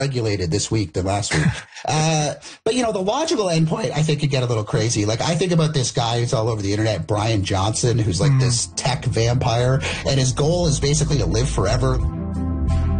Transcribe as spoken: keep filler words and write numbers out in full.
regulated this week than last week. Uh, but, you know, the logical endpoint, I think, could get a little crazy. Like, I think about this guy who's all over the internet, Brian Johnson, who's like mm. this tech vampire, and his goal is basically to live forever.